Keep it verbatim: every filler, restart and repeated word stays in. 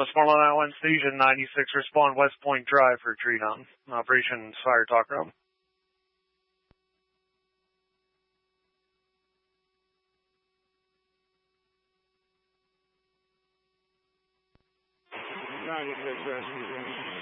Westmoreland Island Station ninety-six, respond West Point Drive for tree down. Operation Fire Talk Room. ninety-six,